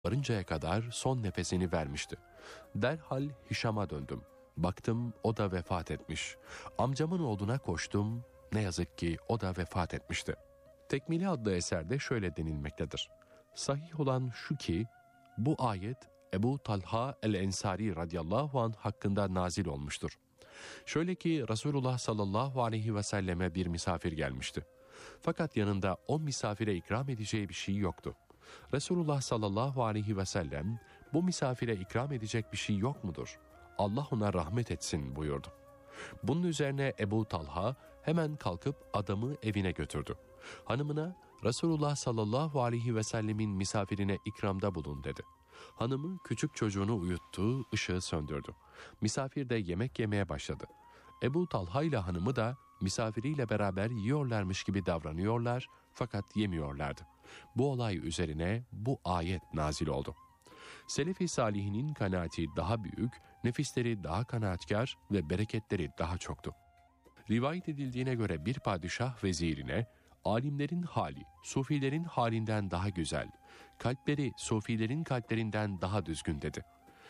varıncaya kadar son nefesini vermişti. Derhal Hişam'a döndüm. Baktım o da vefat etmiş. Amcamın oğluna koştum. Ne yazık ki o da vefat etmişti. Tekmili adlı eserde şöyle denilmektedir. Sahih olan şu ki, bu ayet Ebu Talha el-Ensari radıyallahu anh hakkında nazil olmuştur. Şöyle ki Resulullah sallallahu aleyhi ve selleme bir misafir gelmişti. Fakat yanında o misafire ikram edeceği bir şey yoktu. Resulullah sallallahu aleyhi ve sellem, bu misafire ikram edecek bir şey yok mudur? Allah ona rahmet etsin buyurdu. Bunun üzerine Ebu Talha hemen kalkıp adamı evine götürdü. Hanımına, Resulullah sallallahu aleyhi ve sellemin misafirine ikramda bulun dedi. Hanımı küçük çocuğunu uyuttu, ışığı söndürdü. Misafir de yemek yemeye başladı. Ebu Talha ile hanımı da misafiriyle beraber yiyorlarmış gibi davranıyorlar fakat yemiyorlardı. Bu olay üzerine bu ayet nazil oldu. Selef-i salihinin kanaati daha büyük, nefisleri daha kanaatkar ve bereketleri daha çoktu. Rivayet edildiğine göre bir padişah vezirine, alimlerin hali, sufilerin halinden daha güzel, kalpleri sufilerin kalplerinden daha düzgün dedi.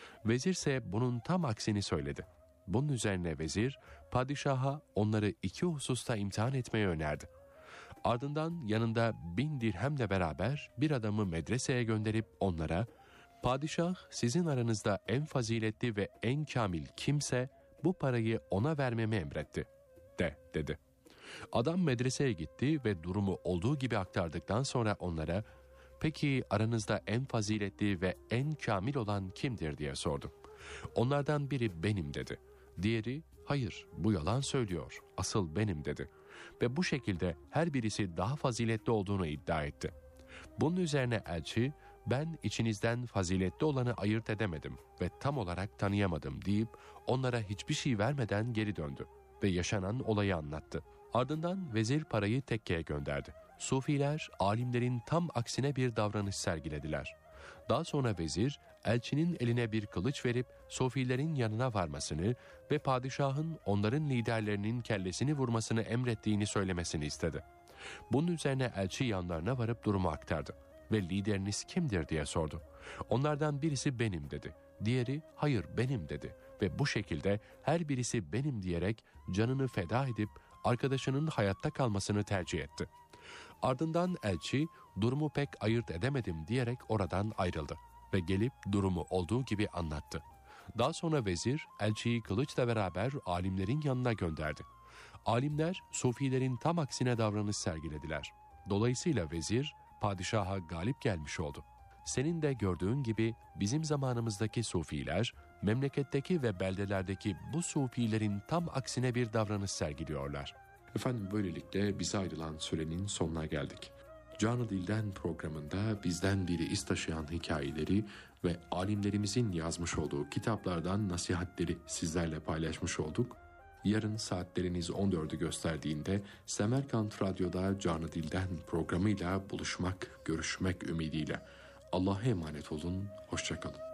Vezirse bunun tam aksini söyledi. Bunun üzerine vezir, padişaha onları 2 hususta imtihan etmeyi önerdi. Ardından yanında 1000 dirhemle beraber bir adamı medreseye gönderip onlara, padişah sizin aranızda en faziletli ve en kamil kimse bu parayı ona vermemi emretti dedi. Adam medreseye gitti ve durumu olduğu gibi aktardıktan sonra onlara, peki aranızda en faziletli ve en kamil olan kimdir diye sordu. Onlardan biri benim dedi. Diğeri hayır bu yalan söylüyor, asıl benim dedi. Ve bu şekilde her birisi daha faziletli olduğunu iddia etti. Bunun üzerine elçi, ben içinizden faziletli olanı ayırt edemedim ve tam olarak tanıyamadım deyip onlara hiçbir şey vermeden geri döndü ve yaşanan olayı anlattı. Ardından vezir parayı tekkeye gönderdi. Sufiler, alimlerin tam aksine bir davranış sergilediler. Daha sonra vezir, elçinin eline bir kılıç verip sufilerin yanına varmasını ve padişahın onların liderlerinin kellesini vurmasını emrettiğini söylemesini istedi. Bunun üzerine elçi yanlarına varıp durumu aktardı ve lideriniz kimdir diye sordu. Onlardan birisi benim dedi. Diğeri hayır benim dedi ve bu şekilde her birisi benim diyerek canını feda edip arkadaşının hayatta kalmasını tercih etti. Ardından elçi durumu pek ayırt edemedim diyerek oradan ayrıldı ve gelip durumu olduğu gibi anlattı. Daha sonra vezir elçiyi kılıçla beraber alimlerin yanına gönderdi. Alimler sufilerin tam aksine davranış sergilediler. Dolayısıyla vezir padişaha galip gelmiş oldu. Senin de gördüğün gibi bizim zamanımızdaki sufiler, memleketteki ve beldelerdeki bu sufilerin tam aksine bir davranış sergiliyorlar. Efendim böylelikle bize ayrılan sürenin sonuna geldik. Canı Dilden programında bizden biri iz taşıyan hikayeleri ve alimlerimizin yazmış olduğu kitaplardan nasihatleri sizlerle paylaşmış olduk. Yarın saatleriniz 14'ü gösterdiğinde Semerkant Radyo'da Canı Dilden programıyla buluşmak, görüşmek ümidiyle. Allah'a emanet olun, hoşça kalın.